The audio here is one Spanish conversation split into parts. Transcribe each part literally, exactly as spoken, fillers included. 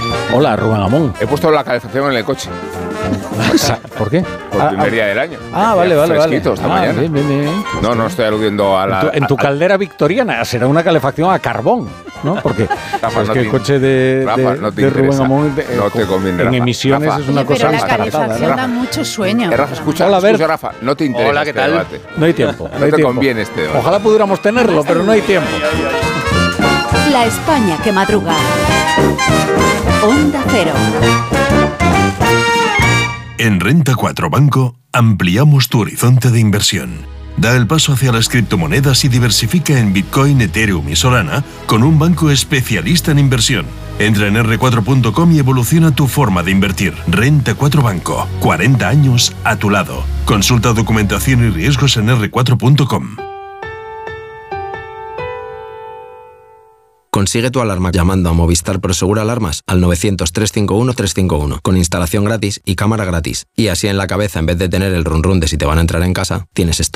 Hola, Rubén Amón. He puesto la calefacción en el coche. ¿Por qué? Por el Ah, primer ah, día del año. Ah, vale, vale, vale. Fresquito esta Ah, mañana. bien, bien, bien. No, no estoy aludiendo a la... En tu, en tu a- caldera victoriana será una calefacción a carbón, ¿no? Porque Rafa, es no que te- el coche de, Rafa, de, no te de Rubén interesa. Amón de- No te con- conviene, en Rafa. emisiones Rafa. es una Oye, cosa pero la disparatada. calefacción ¿no? da mucho sueño. Eh, Rafa, escucha, Hola, escucha, Bert. Rafa, no te interesa Hola, ¿qué este tal? debate. No hay tiempo. No, No hay te tiempo. conviene este debate. Ojalá pudiéramos tenerlo, pero no hay tiempo. La España que madruga. Onda Cero. En Renta cuatro Banco ampliamos tu horizonte de inversión. Da el paso hacia las criptomonedas y diversifica en Bitcoin, Ethereum y Solana con un banco especialista en inversión. Entra en erre cuatro punto com y evoluciona tu forma de invertir. Renta cuatro Banco. cuarenta años a tu lado. Consulta documentación y riesgos en erre cuatro punto com. Consigue tu alarma llamando a Movistar Prosegur Alarmas al novecientos, trescientos cincuenta y uno, trescientos cincuenta y uno con instalación gratis y cámara gratis. Y así en la cabeza, en vez de tener el run run de si te van a entrar en casa, tienes esto.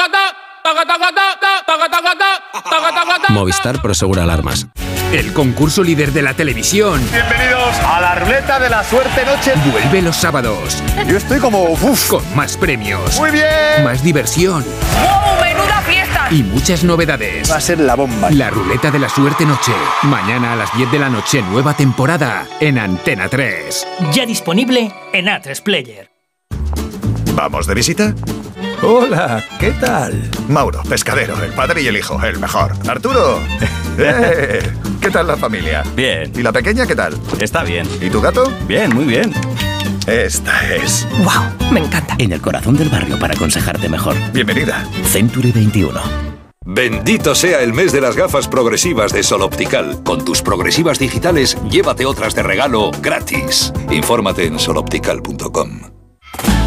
Movistar Prosegur Alarmas. El concurso líder de la televisión Bienvenidos a la ruleta de la suerte noche. vuelve los sábados Yo estoy como uf. con más premios, Muy bien. más diversión ¡Oh, menuda fiesta! y muchas novedades. Va a ser la bomba. La ruleta de la suerte noche. Mañana a las diez de la noche, nueva temporada en Antena tres. Ya disponible en A tres Player. ¿Vamos de visita? Hola, ¿qué tal? Mauro, pescadero, el padre y el hijo, el mejor. Arturo. ¡Eh! ¿Qué tal la familia? Bien. ¿Y la pequeña qué tal? Está bien. ¿Y tu gato? Bien, muy bien. Esta es. ¡Wow! Me encanta. En el corazón del barrio para aconsejarte mejor. Bienvenida. Century veintiuno. Bendito sea el mes de las gafas progresivas de Sol Optical. Con tus progresivas digitales, llévate otras de regalo gratis. Infórmate en sol optical punto com.